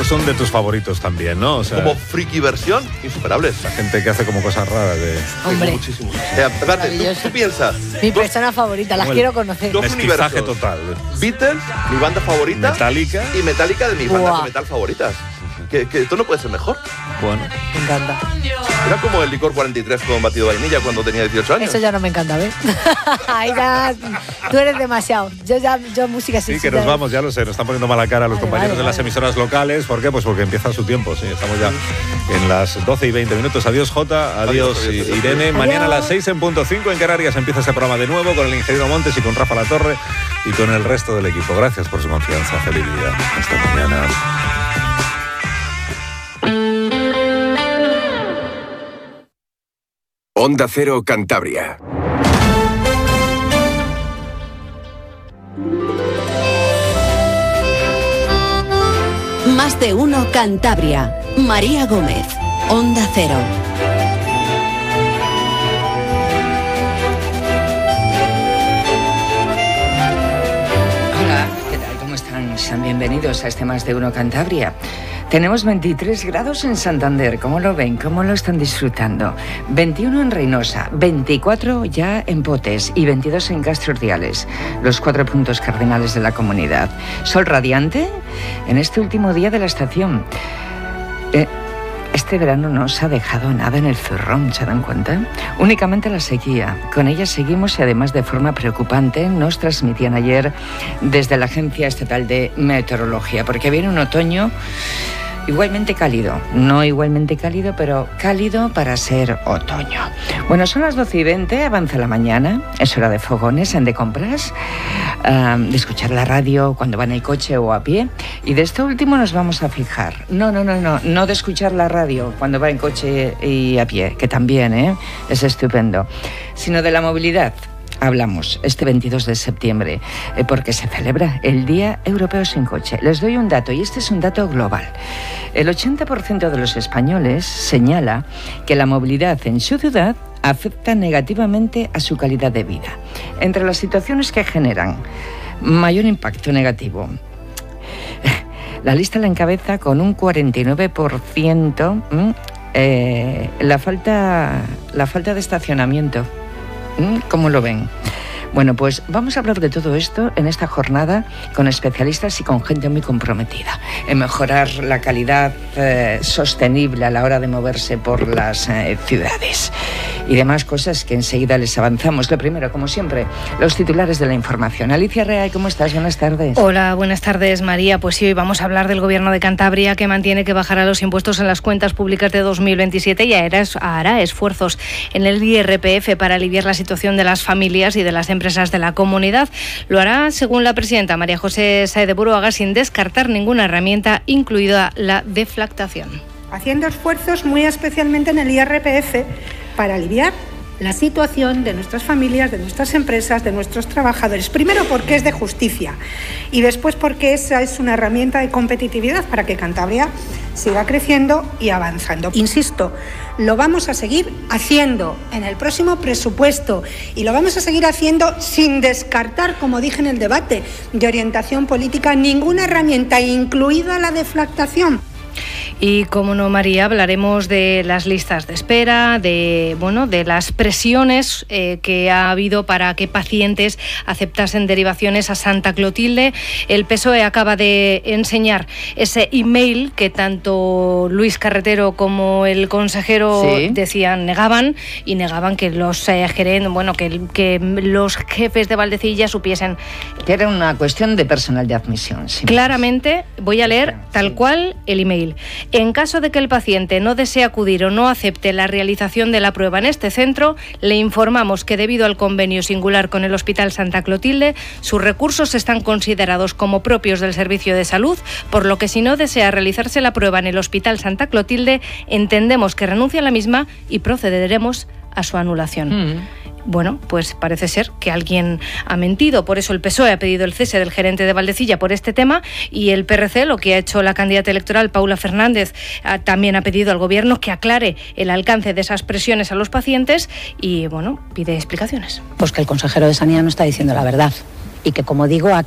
Estos son de tus favoritos también, ¿no? O sea, como friki versión, insuperables. la gente que hace como cosas raras de... Hombre. Muchísimo. Espérate, tú piensas. Mi persona favorita, las quiero conocer. Dos mestizaje universos. total. Beatles, mi banda favorita. Metallica. Y Metallica de mis bandas de metal favoritas. Que esto no puede ser mejor. Bueno. Me encanta. Era como el licor 43 con batido de vainilla cuando tenía 18 años. Eso ya no me encanta, ¿ves? Ahí ya tú eres demasiado. Yo música Sí, que nos vamos, ya lo sé, nos están poniendo mala cara los compañeros de las emisoras locales. ¿Por qué? Pues porque empieza su tiempo, sí. Estamos ya en las 12 y 20 minutos. Adiós, Jota. Adiós, Irene. Adiós. Mañana a las 6:05 en Canarias empieza este programa de nuevo con el ingeniero Montes y con Rafa Latorre y con el resto del equipo. Gracias por su confianza. Feliz día. Hasta mañana. Onda Cero Cantabria. Más de uno Cantabria. María Gómez. Onda Cero. Hola, ¿qué tal? ¿Cómo están? Sean bienvenidos a este Más de uno Cantabria. Tenemos 23 grados en Santander. ¿Cómo lo ven? ¿Cómo lo están disfrutando? 21 en Reynosa, 24 ya en Potes y 22 en Castro Urdiales, los 4 puntos cardinales de la comunidad. Sol radiante en este último día de la estación. Este verano no os ha dejado nada en el zurrón, ¿se dan cuenta? Únicamente la sequía. Con ella seguimos y además de forma preocupante nos transmitían ayer desde la Agencia Estatal de Meteorología, porque viene un otoño igualmente cálido, no igualmente cálido, pero cálido para ser otoño. Bueno, son las 12:20, avanza la mañana, es hora de fogones, de compras, de escuchar la radio cuando van en el coche o a pie, y de esto último nos vamos a fijar. No de escuchar la radio cuando va en coche y a pie, que también es estupendo, sino de la movilidad. Hablamos este 22 de septiembre porque se celebra el Día Europeo sin Coche. Les doy un dato y este es un dato global. El 80% de los españoles señala que la movilidad en su ciudad afecta negativamente a su calidad de vida. Entre las situaciones que generan mayor impacto negativo, la lista la encabeza con un 49% la falta de estacionamiento. ¿Cómo lo ven? Bueno, pues vamos a hablar de todo esto en esta jornada con especialistas y con gente muy comprometida en mejorar la calidad sostenible a la hora de moverse por las ciudades y demás cosas que enseguida les avanzamos. Lo primero, como siempre, los titulares de la información. Alicia Real, ¿cómo estás? Buenas tardes. Hola, buenas tardes, María. Pues sí, hoy vamos a hablar del Gobierno de Cantabria, que mantiene que bajará los impuestos en las cuentas públicas de 2027 y hará esfuerzos en el IRPF para aliviar la situación de las familias y de las empresas de la comunidad. Lo hará, según la presidenta María José Sáez de Buruaga, sin descartar ninguna herramienta, incluida la deflactación. Haciendo esfuerzos muy especialmente en el IRPF para aliviar la situación de nuestras familias, de nuestras empresas, de nuestros trabajadores. Primero porque es de justicia y después porque esa es una herramienta de competitividad para que Cantabria siga creciendo y avanzando. Insisto, lo vamos a seguir haciendo en el próximo presupuesto y lo vamos a seguir haciendo sin descartar, como dije en el debate de orientación política, ninguna herramienta, incluida la deflactación. Y como no, María, hablaremos de las listas de espera, de las presiones que ha habido para que pacientes aceptasen derivaciones a Santa Clotilde. El PSOE acaba de enseñar ese email que tanto Luis Carretero como el consejero decían, negaban que los que los jefes de Valdecilla supiesen. Que era una cuestión de personal de admisión. Sí. Claramente, voy a leer tal cual el email. En caso de que el paciente no desee acudir o no acepte la realización de la prueba en este centro, le informamos que debido al convenio singular con el Hospital Santa Clotilde, sus recursos están considerados como propios del servicio de salud, por lo que si no desea realizarse la prueba en el Hospital Santa Clotilde, entendemos que renuncia a la misma y procederemos a su anulación. Bueno, pues parece ser que alguien ha mentido. Por eso el PSOE ha pedido el cese del gerente de Valdecilla por este tema y el PRC, lo que ha hecho la candidata electoral Paula Fernández, también ha pedido al Gobierno que aclare el alcance de esas presiones a los pacientes y, pide explicaciones. Pues que el consejero de Sanidad no está diciendo la verdad y que, como digo,